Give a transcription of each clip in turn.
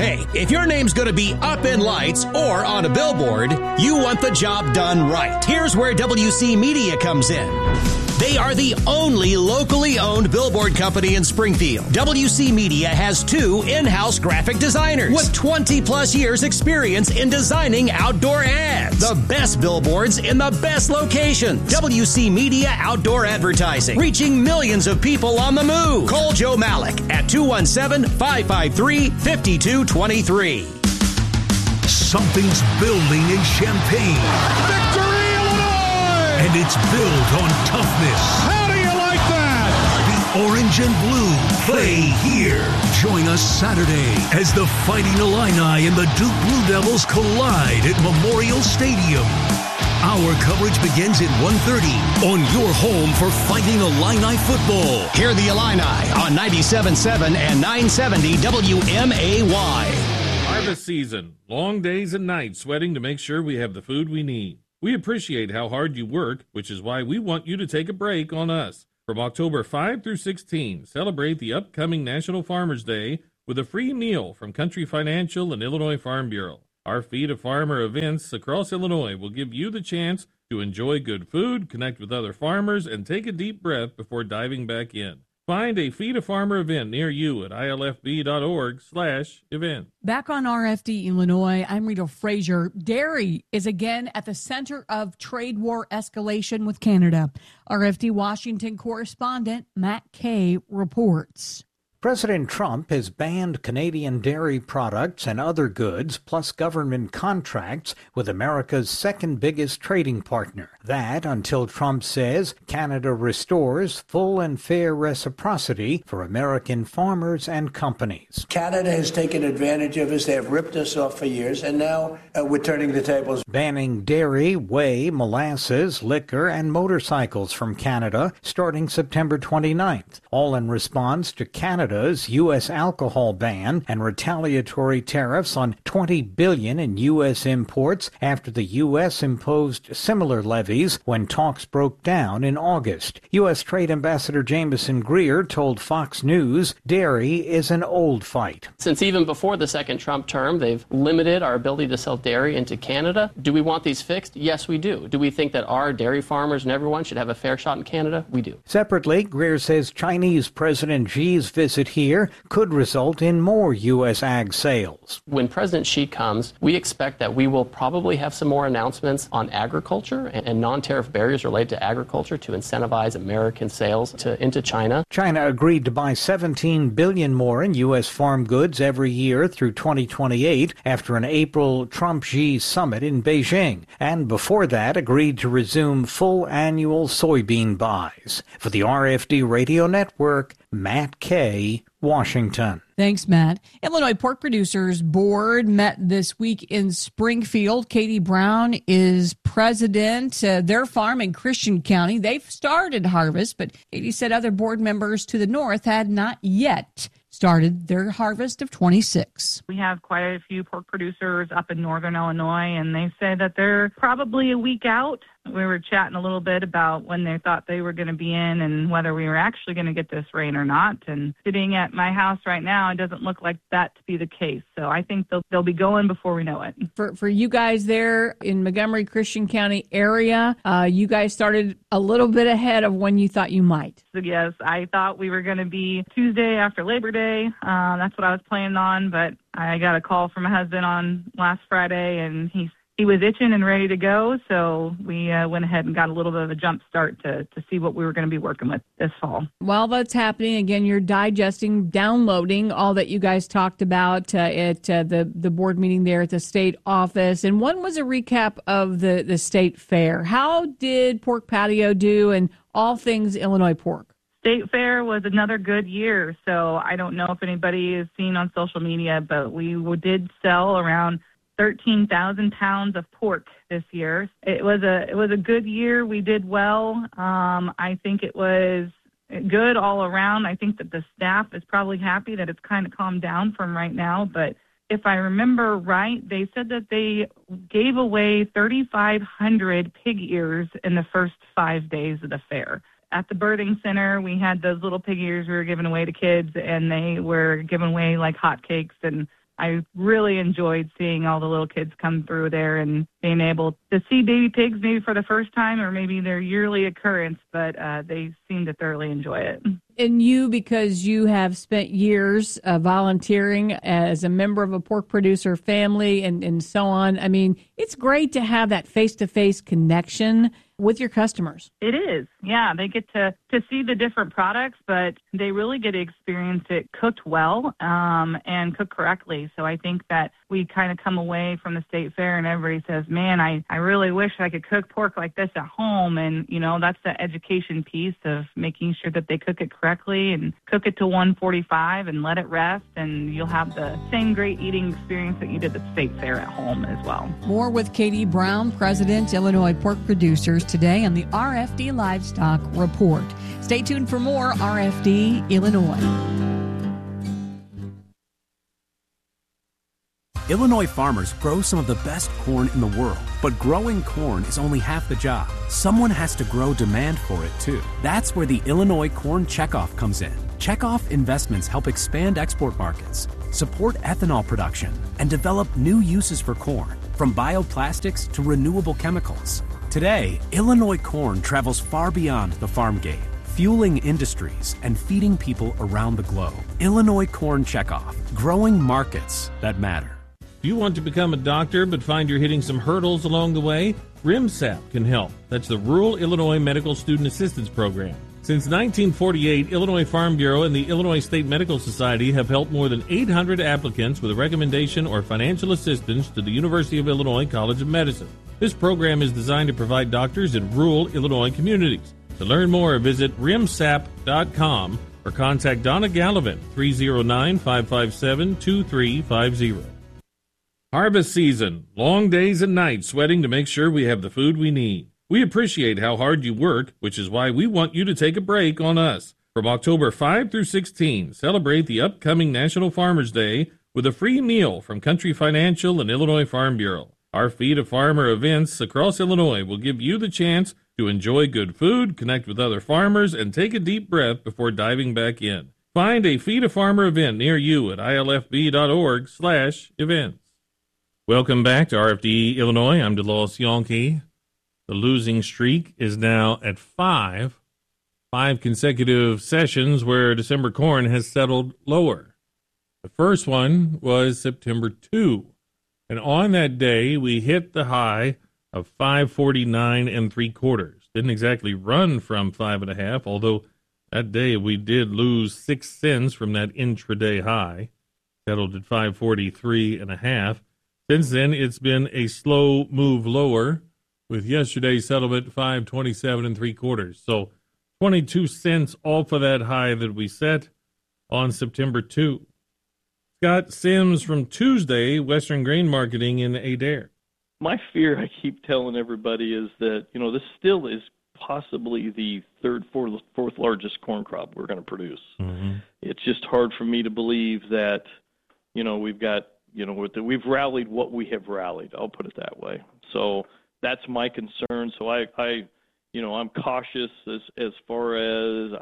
Hey, if your name's going to be up in lights or on a billboard, you want the job done right. Here's where WC Media comes in. They are the only locally owned billboard company in Springfield. WC Media has 2 in-house graphic designers with 20 plus years experience in designing outdoor ads. The best billboards in the best locations. WC Media Outdoor Advertising, reaching millions of people on the move. Call Joe Malik at 217-553-5223. Something's building in Champaign. Victory, Illinois! And it's built on toughness. How do you like that? The orange and blue play here. Join us Saturday as the Fighting Illini and the Duke Blue Devils collide at Memorial Stadium. Our coverage begins at 1:30 on your home for Fighting Illini football. Hear the Illini on 97.7 and 970 WMAY. Harvest season. Long days and nights sweating to make sure we have the food we need. We appreciate how hard you work, which is why we want you to take a break on us. From October 5 through 16, celebrate the upcoming National Farmers Day with a free meal from Country Financial and Illinois Farm Bureau. Our Feed a Farmer events across Illinois will give you the chance to enjoy good food, connect with other farmers, and take a deep breath before diving back in. Find a Feed a Farmer event near you at ilfb.org/event. Back on RFD Illinois, I'm Rita Frazier. Dairy is again at the center of trade war escalation with Canada. RFD Washington correspondent Matt Kay reports. President Trump has banned Canadian dairy products and other goods, plus government contracts, with America's second biggest trading partner. That until Trump says Canada restores full and fair reciprocity for American farmers and companies. Canada has taken advantage of us. They have ripped us off for years, and now we're turning the tables. Banning dairy, whey, molasses, liquor, and motorcycles from Canada starting September 29th, all in response to Canada's U.S. alcohol ban and retaliatory tariffs on $20 billion in U.S. imports after the U.S. imposed similar levies when talks broke down in August. U.S. Trade Ambassador Jameson Greer told Fox News dairy is an old fight. Since even before the second Trump term, they've limited our ability to sell dairy into Canada. Do we want these fixed? Yes, we do. Do we think that our dairy farmers and everyone should have a fair shot in Canada? We do. Separately, Greer says Chinese President Xi's visit here could result in more U.S. ag sales. When President Xi comes, we expect that we will probably have some more announcements on agriculture and non-tariff barriers related to agriculture to incentivize American sales into China. China agreed to buy $17 billion more in U.S. farm goods every year through 2028 after an April Trump-Xi summit in Beijing, and before that agreed to resume full annual soybean buys. For the RFD Radio Network, Matt Kay, Washington. Thanks, Matt. Illinois Pork Producers Board met this week in Springfield. Katie Brown is president. Their farm in Christian County, they've started harvest, but Katie said other board members to the north had not yet started their harvest of 26. We have quite a few pork producers up in northern Illinois, and they say that they're probably a week out. We were chatting a little bit about when they thought they were going to be in and whether we were actually going to get this rain or not. And sitting at my house right now, it doesn't look like that to be the case. So I think they'll be going before we know it. For you guys there in Montgomery, Christian County area, you guys started a little bit ahead of when you thought you might. So yes, I thought we were going to be Tuesday after Labor Day. That's what I was planning on, but I got a call from my husband on last Friday, and he was itching and ready to go, so we went ahead and got a little bit of a jump start to see what we were going to be working with this fall. While that's happening, again, you're digesting, downloading all that you guys talked about at the board meeting there at the state office, and one was a recap of the state fair. How did Pork Patio do and all things Illinois pork? State Fair was another good year, so I don't know if anybody has seen on social media, but we did sell around 13,000 pounds of pork this year. It was a good year. We did well. I think it was good all around. I think that the staff is probably happy that it's kind of calmed down from right now. But if I remember right, they said that they gave away 3,500 pig ears in the first 5 days of the fair. At the birding center, we had those little pig ears we were giving away to kids, and they were given away like hotcakes. And I really enjoyed seeing all the little kids come through there and being able to see baby pigs maybe for the first time or maybe their yearly occurrence, but they seem to thoroughly enjoy it. And you, because you have spent years volunteering as a member of a pork producer family and so on, I mean, it's great to have that face-to-face connection with your customers. It is. Yeah, they get to see the different products, but they really get to experience it cooked well and cooked correctly. So I think that we kind of come away from the state fair and everybody says, man, I really wish I could cook pork like this at home. And, you know, that's the education piece of making sure that they cook it correctly and cook it to 145 and let it rest. And you'll have the same great eating experience that you did at the state fair at home as well. More with Katie Brown, President, Illinois Pork Producers, today on the RFD Livestock Report. Stay tuned for more RFD Illinois. Illinois farmers grow some of the best corn in the world, but growing corn is only half the job. Someone has to grow demand for it too. That's where the Illinois Corn Checkoff comes in. Checkoff investments help expand export markets, support ethanol production, and develop new uses for corn, from bioplastics to renewable chemicals. Today, Illinois corn travels far beyond the farm gate, fueling industries and feeding people around the globe. Illinois Corn Checkoff, growing markets that matter. Do you want to become a doctor but find you're hitting some hurdles along the way? RIMSAP can help. That's the Rural Illinois Medical Student Assistance Program. Since 1948, Illinois Farm Bureau and the Illinois State Medical Society have helped more than 800 applicants with a recommendation or financial assistance to the University of Illinois College of Medicine. This program is designed to provide doctors in rural Illinois communities. To learn more, visit rimsap.com or contact Donna Gallivan, 309-557-2350. Harvest season, long days and nights sweating to make sure we have the food we need. We appreciate how hard you work, which is why we want you to take a break on us. From October 5 through 16, celebrate the upcoming National Farmers Day with a free meal from Country Financial and Illinois Farm Bureau. Our Feed a Farmer events across Illinois will give you the chance to enjoy good food, connect with other farmers, and take a deep breath before diving back in. Find a Feed a Farmer event near you at ilfb.org/events. Welcome back to RFD Illinois. I'm DeLois Yonke. The losing streak is now at 5 consecutive sessions where December corn has settled lower. The first one was September 2, and on that day we hit the high of 549 3/4. Didn't exactly run from 5.5, although that day we did lose 6 cents from that intraday high. Settled at 543.5. Since then, it's been a slow move lower, with yesterday's settlement 527 3/4. So 22 cents off of that high that we set on September 2. Scott Sims from Tuesday, Western Grain Marketing in Adair. My fear, I keep telling everybody, is that, you know, this still is possibly the third, fourth largest corn crop we're going to produce. Mm-hmm. It's just hard for me to believe that, you know, we've got, you know, we've rallied what we have rallied. I'll put it that way. So that's my concern. So I you know, I'm cautious as far as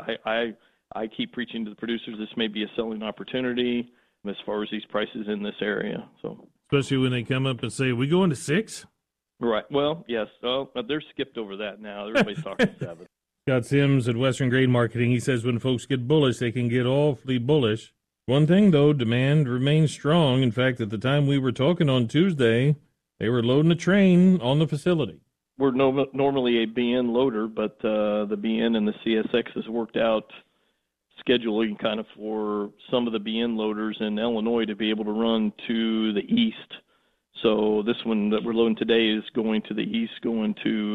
I keep preaching to the producers. This may be a selling opportunity as far as these prices in this area. So especially when they come up and say, "We going to 6?" Right. Well, yes. Oh, they're skipped over that now. Everybody's talking 7. Scott Sims at Western Grain Marketing. He says when folks get bullish, they can get awfully bullish. One thing, though, demand remains strong. In fact, at the time we were talking on Tuesday, they were loading a train on the facility. We're normally a BN loader, but the BN and the CSX has worked out scheduling kind of for some of the BN loaders in Illinois to be able to run to the east. So this one that we're loading today is going to the east, going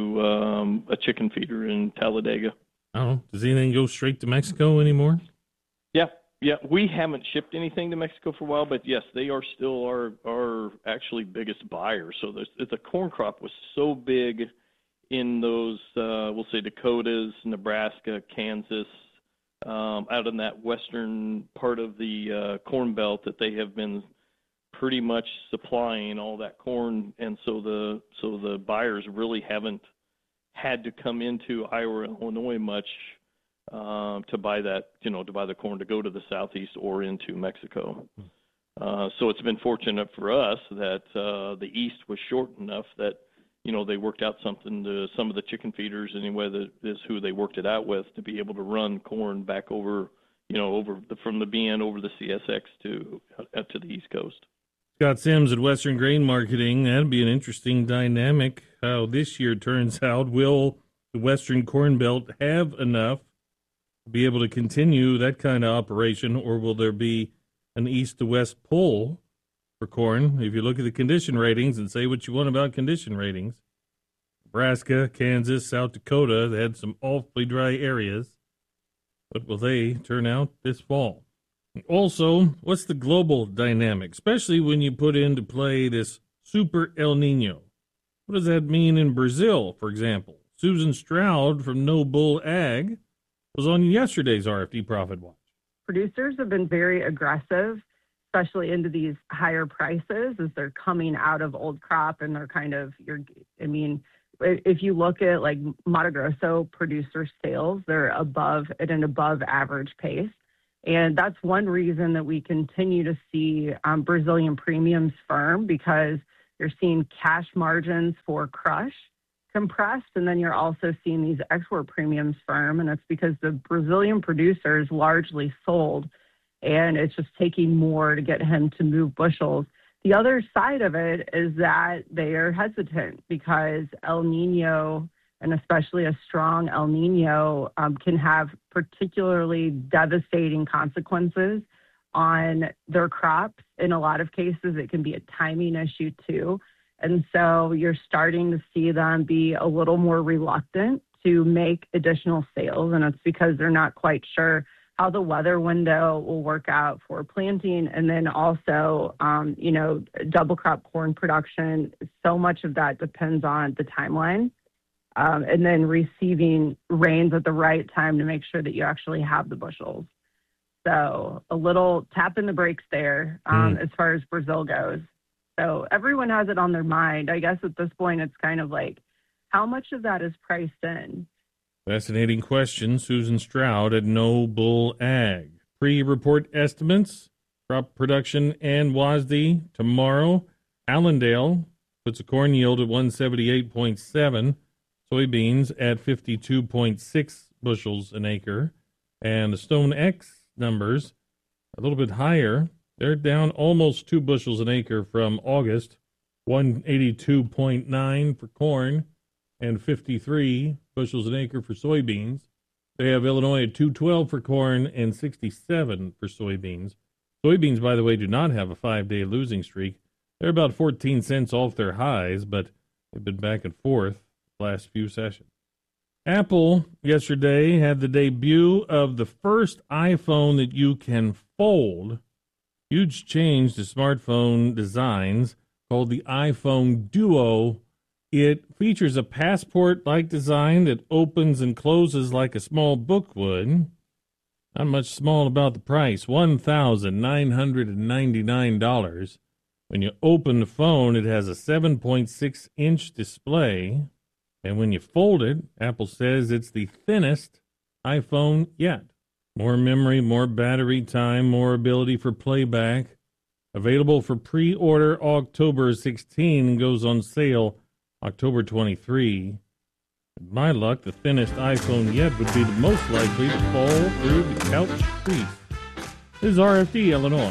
to a chicken feeder in Talladega. Oh, does anything go straight to Mexico anymore? Yeah, we haven't shipped anything to Mexico for a while, but yes, they are still our actually biggest buyer. So the corn crop was so big in those, we'll say Dakotas, Nebraska, Kansas, out in that western part of the corn belt that they have been pretty much supplying all that corn, and so the buyers really haven't had to come into Iowa, Illinois much to buy that, to buy the corn to go to the southeast or into Mexico. So it's been fortunate for us that the East was short enough that, they worked out something to some of the chicken feeders anyway, that is who they worked it out with, to be able to run corn back over, from the BN over the CSX to the East Coast. Scott Sims at Western Grain Marketing. That'd be an interesting dynamic how this year turns out. Will the Western Corn Belt have enough to be able to continue that kind of operation, or will there be an east to west pull for corn? If you look at the condition ratings, and say what you want about condition ratings, Nebraska, Kansas, South Dakota, they had some awfully dry areas. What will they turn out this fall? Also, what's the global dynamic, especially when you put into play this super El Nino? What does that mean in Brazil, for example? Susan Stroud from No Bull Ag was on yesterday's RFD Profit Watch. Producers have been very aggressive, especially into these higher prices as they're coming out of old crop, and they're if you look at like Mato Grosso producer sales, they're at an above average pace. And that's one reason that we continue to see Brazilian premiums firm, because you're seeing cash margins for crush compressed, and then you're also seeing these export premiums firm, and that's because the Brazilian producers largely sold, and it's just taking more to get him to move bushels. The other side of it is that they are hesitant because El Nino, and especially a strong El Nino, can have particularly devastating consequences on their crops. In a lot of cases, it can be a timing issue too. And so you're starting to see them be a little more reluctant to make additional sales, and it's because they're not quite sure how the weather window will work out for planting. And then also, double crop corn production, so much of that depends on the timeline. And then receiving rains at the right time to make sure that you actually have the bushels. So a little tap in the brakes there as far as Brazil goes. So everyone has it on their mind. I guess at this point, it's kind of like, how much of that is priced in? Fascinating question. Susan Stroud at No Bull Ag. Pre-report estimates, crop production and WASDE tomorrow. Allendale puts a corn yield at 178.7, soybeans at 52.6 bushels an acre, and the Stone X numbers a little bit higher. They're down almost 2 bushels an acre from August, 182.9 for corn and 53 bushels an acre for soybeans. They have Illinois at 212 for corn and 67 for soybeans. Soybeans, by the way, do not have a 5-day losing streak. They're about 14 cents off their highs, but they've been back and forth the last few sessions. Apple yesterday had the debut of the first iPhone that you can fold. Huge change to smartphone designs called the iPhone Duo. It features a passport-like design that opens and closes like a small book would. Not much small about the price, $1,999. When you open the phone, it has a 7.6-inch display. And when you fold it, Apple says it's the thinnest iPhone yet. More memory, more battery time, more ability for playback. Available for pre-order October 16 and goes on sale October 23. With my luck, the thinnest iPhone yet would be the most likely to fall through the couch crease. This is RFD, Illinois.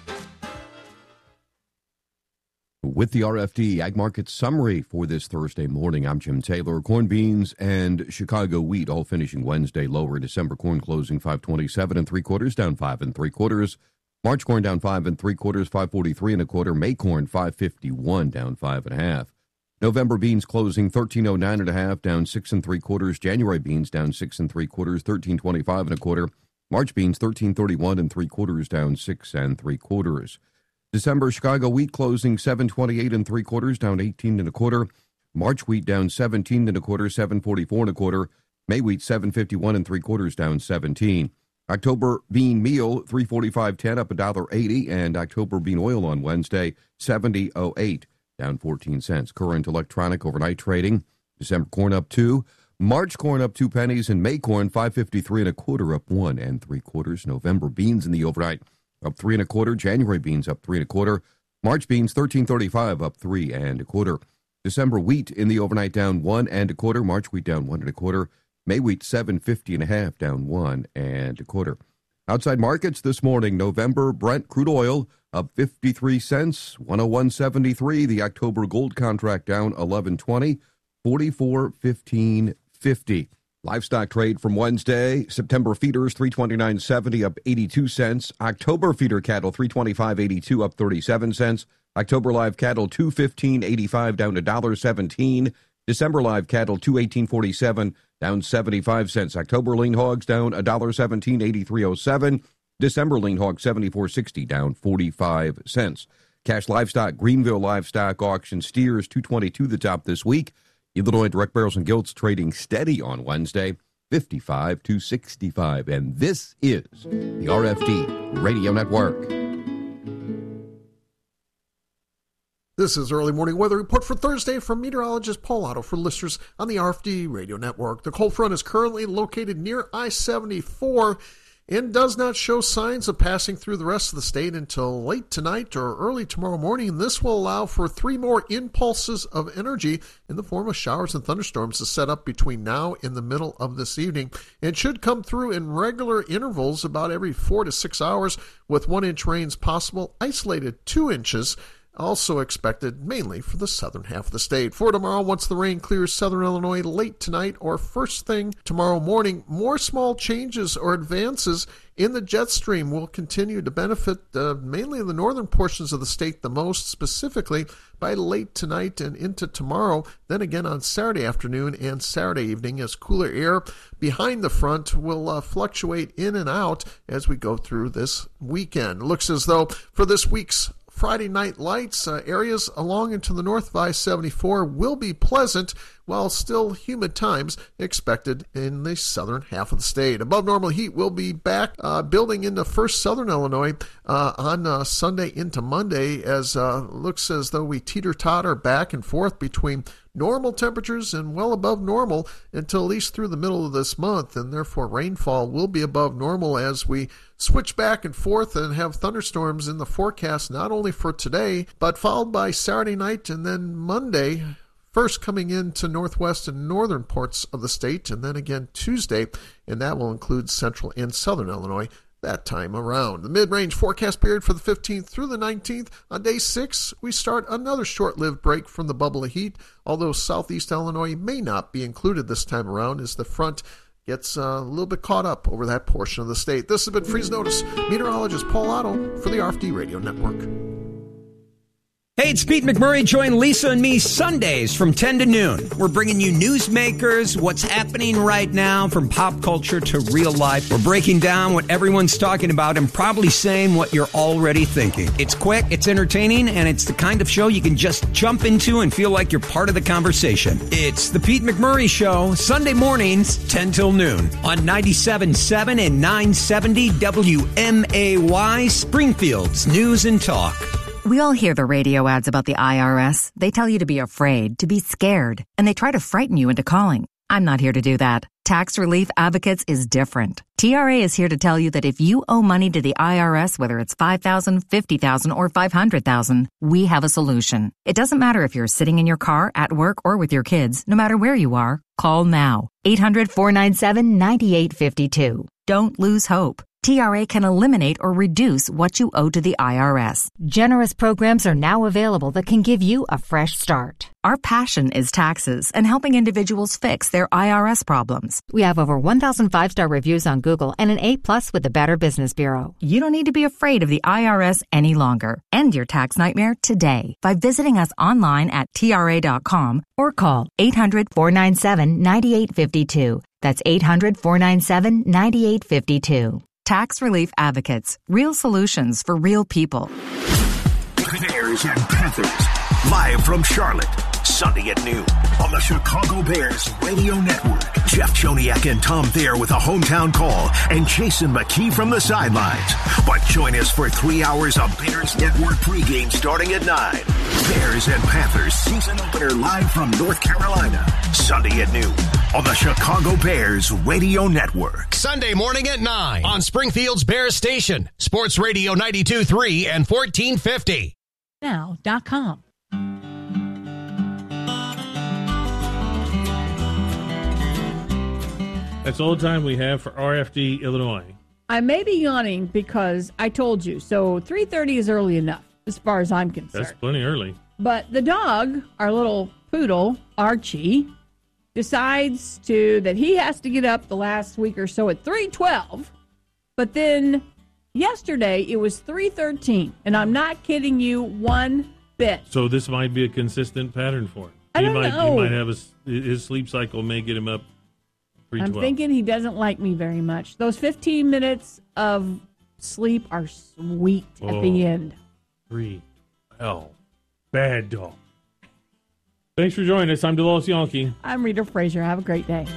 With the RFD Ag Market Summary for this Thursday morning, I'm Jim Taylor. Corn, beans, and Chicago wheat all finishing Wednesday lower. December corn closing 527 3/4, down 5 3/4. March corn down 5 3/4, 543 1/4. May corn 551, down 5 1/2. November beans closing 1309 1/2, down 6 3/4. January beans down 6 3/4, 1325 1/4. March beans 1331 3/4, down 6 3/4. December Chicago wheat closing 728 3/4, down 18 1/4. March wheat down 17 1/4, 744 1/4. May wheat 751 3/4, down 17. October bean meal 345.10, up $1.80, and October bean oil on Wednesday 70.08, down 14 cents. Current electronic overnight trading: December corn up 2, March corn up 2 pennies, and May corn 553 1/4, up 1 3/4. November beans in the overnight up 3 1/4. January beans up 3 1/4. March beans $13.35, up 3 1/4. December wheat in the overnight down 1 1/4. March wheat down 1 1/4. May wheat $7.50.5, down 1 1/4. Outside markets this morning, November Brent crude oil up 53 cents, 101.73. The October gold contract down 11.20, 44.15.50. Livestock trade from Wednesday, September feeders 329.70 up 82 cents. October feeder cattle 325.82 up 37 cents. October live cattle 215.85 down to $1.17. December live cattle 218.47 down 75 cents. October lean hogs down $1.17, 83.07. December lean hog 74.60 down 45 cents. Cash livestock, Greenville livestock auction steers 222 the top this week. Illinois direct barrels and gilts trading steady on Wednesday, 55 to 65. And this is the RFD Radio Network. This is Early Morning Weather Report for Thursday from meteorologist Paul Otto for listeners on the RFD Radio Network. The cold front is currently located near I-74 and does not show signs of passing through the rest of the state until late tonight or early tomorrow morning. This will allow for 3 more impulses of energy in the form of showers and thunderstorms to set up between now and the middle of this evening, and should come through in regular intervals about every 4 to 6 hours, with 1-inch rains possible, isolated 2 inches also expected mainly for the southern half of the state. For tomorrow, once the rain clears southern Illinois late tonight or first thing tomorrow morning, more small changes or advances in the jet stream will continue to benefit mainly the northern portions of the state the most, specifically by late tonight and into tomorrow, then again on Saturday afternoon and Saturday evening, as cooler air behind the front will fluctuate in and out as we go through this weekend. It looks as though for this week's Friday night lights, areas along into the north of I-74 will be pleasant, while still humid times expected in the southern half of the state. Above normal heat will be back building into first southern Illinois on Sunday into Monday, as looks as though we teeter-totter back and forth between normal temperatures and well above normal until at least through the middle of this month, and therefore rainfall will be above normal as we switch back and forth and have thunderstorms in the forecast not only for today, but followed by Saturday night and then Monday, first coming into northwest and northern parts of the state, and then again Tuesday, and that will include central and southern Illinois that time around. The mid-range forecast period for the 15th through the 19th. On day 6, we start another short-lived break from the bubble of heat, although southeast Illinois may not be included this time around as the front gets a little bit caught up over that portion of the state. This has been Freeze Notice. Meteorologist Paul Otto for the RFD Radio Network. Hey, it's Pete McMurray. Join Lisa and me Sundays from 10 to noon. We're bringing you newsmakers, what's happening right now from pop culture to real life. We're breaking down what everyone's talking about and probably saying what you're already thinking. It's quick, it's entertaining, and it's the kind of show you can just jump into and feel like you're part of the conversation. It's the Pete McMurray Show, Sunday mornings, 10 till noon on 97.7 and 970 WMAY, Springfield's News and Talk. We all hear the radio ads about the IRS. They tell you to be afraid, to be scared, and they try to frighten you into calling. I'm not here to do that. Tax Relief Advocates is different. TRA is here to tell you that if you owe money to the IRS, whether it's $5,000, $50,000, or $500,000, we have a solution. It doesn't matter if you're sitting in your car, at work, or with your kids. No matter where you are, call now. 800-497-9852. Don't lose hope. TRA can eliminate or reduce what you owe to the IRS. Generous programs are now available that can give you a fresh start. Our passion is taxes and helping individuals fix their IRS problems. We have over 1,000 5-star reviews on Google and an A+ with the Better Business Bureau. You don't need to be afraid of the IRS any longer. End your tax nightmare today by visiting us online at TRA.com or call 800-497-9852. That's 800-497-9852. Tax Relief Advocates. Real solutions for real people. Bears and Panthers. Live from Charlotte. Sunday at noon on the Chicago Bears Radio Network. Jeff Joniak and Tom Thayer with a hometown call and Jason McKee from the sidelines. But join us for 3 hours of Bears Network pregame starting at 9. Bears and Panthers season opener live from North Carolina. Sunday at noon on the Chicago Bears Radio Network. Sunday morning at 9 on Springfield's Bears Station, Sports Radio 92.3 and 1450. Now.com. That's all the time we have for RFD Illinois. I may be yawning because I told you. So 3:30 is early enough as far as I'm concerned. That's plenty early. But the dog, our little poodle, Archie, decides that he has to get up the last week or so at 3:12. But then yesterday it was 3:13. And I'm not kidding you one bit. So this might be a consistent pattern for him. I don't know. He might have his sleep cycle may get him up 3:12. I'm thinking he doesn't like me very much. Those 15 minutes of sleep are sweet at the end. 3:12. Bad dog. Thanks for joining us. I'm Delos Yonke. I'm Rita Frazier. Have a great day.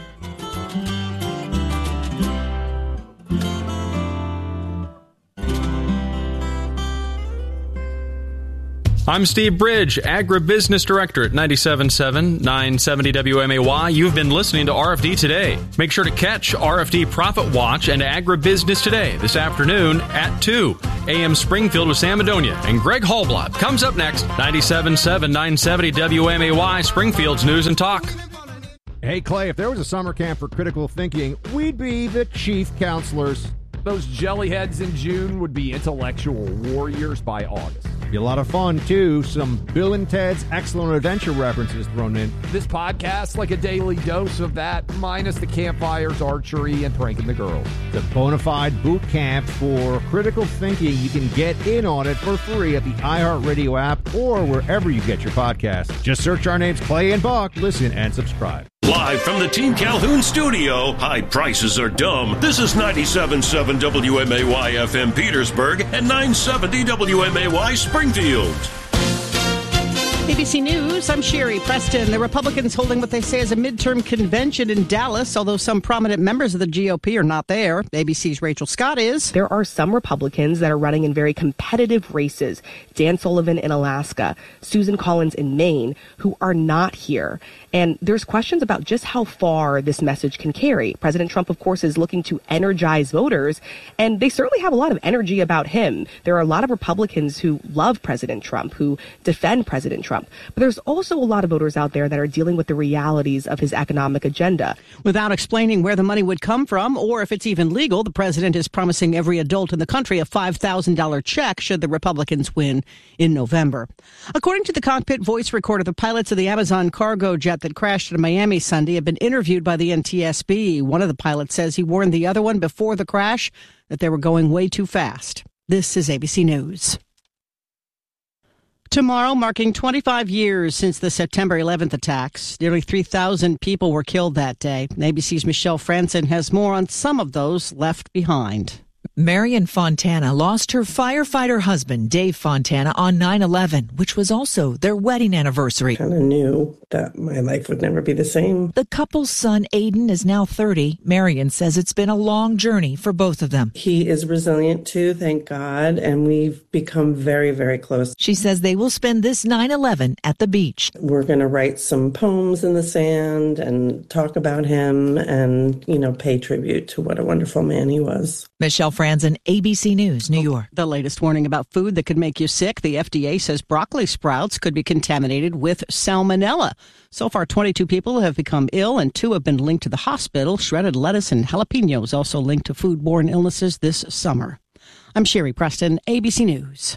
I'm Steve Bridge, Agribusiness Director at 97.7 970 WMAY. You've been listening to RFD Today. Make sure to catch RFD Profit Watch and Agribusiness Today this afternoon at 2 a.m. Springfield with Sam Madonia and Greg Hallblatt. Comes up next, 97.7 970 WMAY, Springfield's News and Talk. Hey, Clay, if there was a summer camp for critical thinking, we'd be the chief counselors. Those jellyheads in June would be intellectual warriors by August. Be a lot of fun, too. Some Bill and Ted's Excellent Adventure references thrown in. This podcast, like a daily dose of that, minus the campfires, archery, and pranking the girls. The bona fide boot camp for critical thinking. You can get in on it for free at the iHeartRadio app or wherever you get your podcasts. Just search our names, Clay and Buck. Listen and subscribe. Live from the Team Calhoun studio, high prices are dumb. This is 97.7 WMAY FM Petersburg and 970 WMAY Springfield. ABC News, I'm Sherry Preston. The Republicans holding what they say is a midterm convention in Dallas, although some prominent members of the GOP are not there. ABC's Rachel Scott is. There are some Republicans that are running in very competitive races. Dan Sullivan in Alaska, Susan Collins in Maine, who are not here. And there's questions about just how far this message can carry. President Trump, of course, is looking to energize voters, and they certainly have a lot of energy about him. There are a lot of Republicans who love President Trump, who defend President Trump. But there's also a lot of voters out there that are dealing with the realities of his economic agenda. Without explaining where the money would come from or if it's even legal, the president is promising every adult in the country a $5,000 check should the Republicans win in November. According to the cockpit voice recorder, the pilots of the Amazon cargo jet that crashed in Miami Sunday have been interviewed by the NTSB. One of the pilots says he warned the other one before the crash that they were going way too fast. This is ABC News. Tomorrow, marking 25 years since the September 11th attacks. Nearly 3,000 people were killed that day. ABC's Michelle Franson has more on some of those left behind. Marion Fontana lost her firefighter husband, Dave Fontana, on 9/11, which was also their wedding anniversary. I kind of knew that my life would never be the same. The couple's son, Aiden, is now 30. Marion says it's been a long journey for both of them. He is resilient too, thank God, and we've become very, very close. She says they will spend this 9/11 at the beach. We're going to write some poems in the sand and talk about him and, pay tribute to what a wonderful man he was. Michelle Franzen, ABC News, New York. The latest warning about food that could make you sick. The FDA says broccoli sprouts could be contaminated with salmonella. So far, 22 people have become ill and 2 have been linked to the hospital. Shredded lettuce and jalapenos also linked to foodborne illnesses this summer. I'm Sherry Preston, ABC News.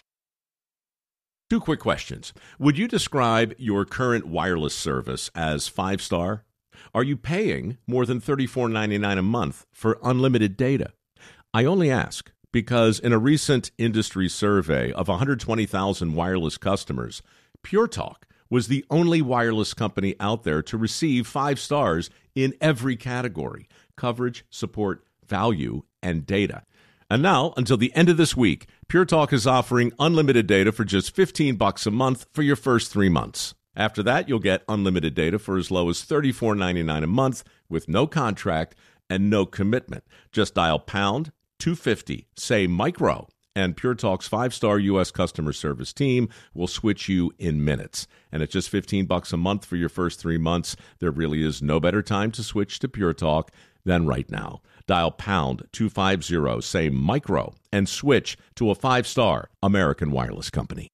2 quick questions. Would you describe your current wireless service as 5-star? Are you paying more than $34.99 a month for unlimited data? I only ask because in a recent industry survey of 120,000 wireless customers, Pure Talk was the only wireless company out there to receive 5 stars in every category: coverage, support, value, and data. And now, until the end of this week, Pure Talk is offering unlimited data for just $15 a month for your first 3 months. After that, you'll get unlimited data for as low as $34.99 a month with no contract and no commitment. Just dial pound 250, say micro, And Pure Talk's 5-star U.S. customer service team will switch you in minutes. And at just $15 a month for your first 3 months, there really is no better time to switch to Pure Talk than right now. Dial pound 250, say micro, and switch to a 5-star American Wireless company.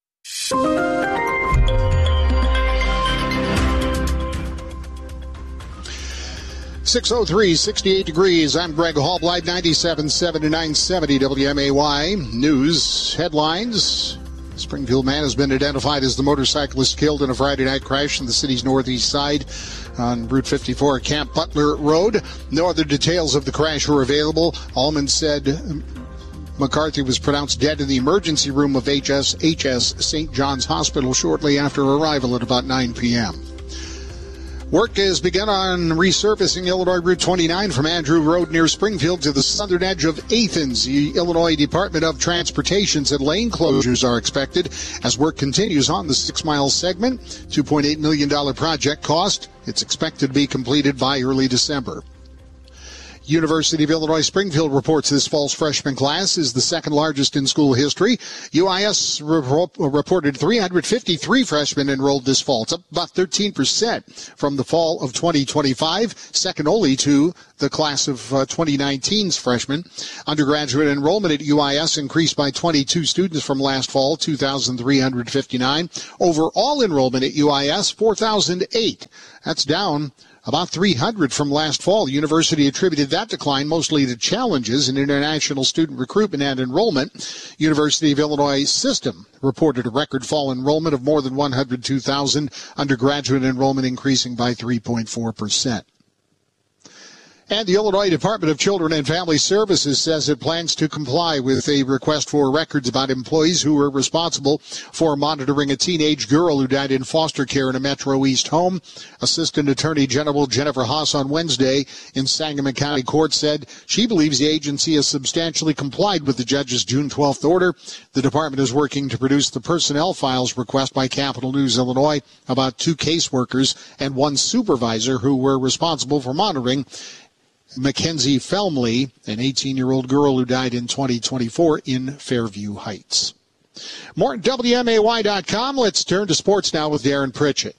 6:03, 68 degrees. I'm Greg Hallblide, 97.7 to 970 WMAY. News headlines. Springfield man has been identified as the motorcyclist killed in a Friday night crash in the city's northeast side on Route 54 Camp Butler Road. No other details of the crash were available. Allman said McCarthy was pronounced dead in the emergency room of HSHS St. John's Hospital shortly after arrival at about 9 p.m. Work has begun on resurfacing Illinois Route 29 from Andrew Road near Springfield to the southern edge of Athens. The Illinois Department of Transportation said lane closures are expected as work continues on the 6-mile segment. $2.8 million project cost. It's expected to be completed by early December. University of Illinois Springfield reports this fall's freshman class is the second largest in school history. UIS reported 353 freshmen enrolled this fall. It's up about 13% from the fall of 2025, second only to the class of 2019's freshmen. Undergraduate enrollment at UIS increased by 22 students from last fall, 2,359. Overall enrollment at UIS, 4,008. That's down about 300 from last fall. The university attributed that decline mostly to challenges in international student recruitment and enrollment. University of Illinois System reported a record fall enrollment of more than 102,000, undergraduate enrollment increasing by 3.4%. And the Illinois Department of Children and Family Services says it plans to comply with a request for records about employees who were responsible for monitoring a teenage girl who died in foster care in a Metro East home. Assistant Attorney General Jennifer Haas on Wednesday in Sangamon County Court said she believes the agency has substantially complied with the judge's June 12th order. The department is working to produce the personnel files request by Capital News Illinois about 2 caseworkers and 1 supervisor who were responsible for monitoring Mackenzie Felmley, an 18-year-old girl who died in 2024 in Fairview Heights. More at WMAY.com. Let's turn to sports now with Darren Pritchett.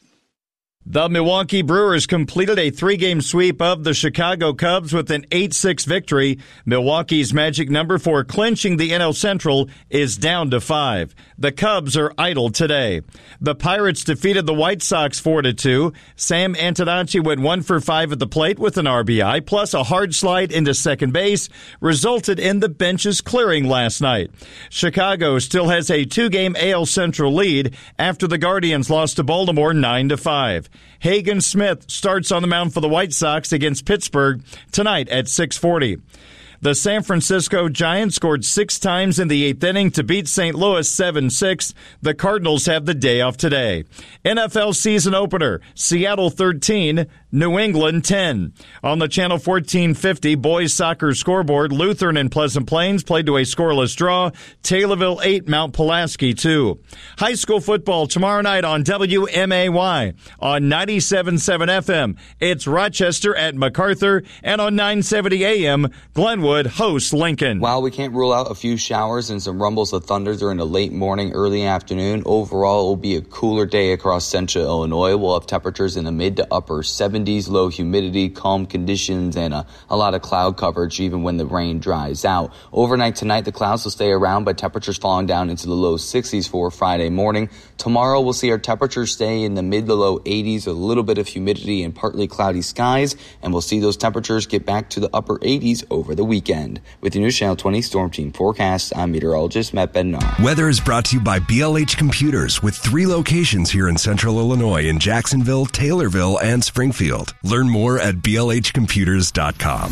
The Milwaukee Brewers completed a 3-game sweep of the Chicago Cubs with an 8-6 victory. Milwaukee's magic number for clinching the NL Central is down to 5. The Cubs are idle today. The Pirates defeated the White Sox 4-2. Sam Antonacci went 1 for 5 at the plate with an RBI, plus a hard slide into second base, resulted in the benches clearing last night. Chicago still has a 2-game AL Central lead after the Guardians lost to Baltimore 9-5. Hagen Smith starts on the mound for the White Sox against Pittsburgh tonight at 6:40. The San Francisco Giants scored 6 times in the 8th inning to beat St. Louis 7-6. The Cardinals have the day off today. NFL season opener, Seattle 13, New England 10. On the Channel 1450 boys soccer scoreboard, Lutheran and Pleasant Plains played to a scoreless draw. Taylorville 8, Mount Pulaski 2. High school football tomorrow night on WMAY. On 97.7 FM, it's Rochester at MacArthur, and on 970 AM, Glenwood hosts Lincoln. While we can't rule out a few showers and some rumbles of thunder during the late morning, early afternoon, overall it will be a cooler day across central Illinois. We'll have temperatures in the mid to upper 70s, low humidity, calm conditions, and a lot of cloud coverage even when the rain dries out. Overnight tonight, the clouds will stay around, but temperatures falling down into the low 60s for Friday morning. Tomorrow, we'll see our temperatures stay in the mid to low 80s, a little bit of humidity and partly cloudy skies, and we'll see those temperatures get back to the upper 80s over the weekend. With your News Channel 20 Storm Team forecast, I'm meteorologist Matt Bednar. Weather is brought to you by BLH Computers with 3 locations here in Central Illinois in Jacksonville, Taylorville, and Springfield. Learn more at blhcomputers.com.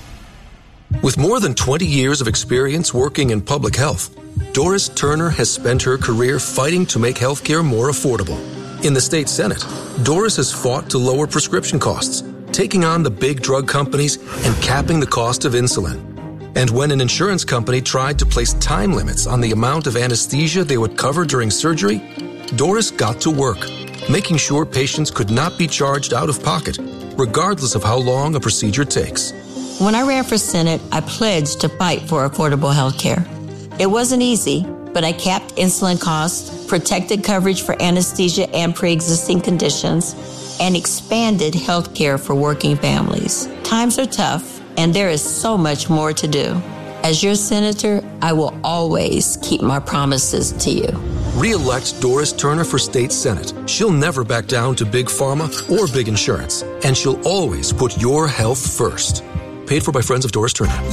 With more than 20 years of experience working in public health, Doris Turner has spent her career fighting to make healthcare more affordable. In the state Senate, Doris has fought to lower prescription costs, taking on the big drug companies and capping the cost of insulin. And when an insurance company tried to place time limits on the amount of anesthesia they would cover during surgery, Doris got to work, making sure patients could not be charged out of pocket, regardless of how long a procedure takes. When I ran for Senate, I pledged to fight for affordable health care. It wasn't easy, but I capped insulin costs, protected coverage for anesthesia and pre-existing conditions, and expanded health care for working families. Times are tough, and there is so much more to do. As your senator, I will always keep my promises to you. Re-elect Doris Turner for State Senate. She'll never back down to big pharma or big insurance, and she'll always put your health first. Paid for by Friends of Doris Turner.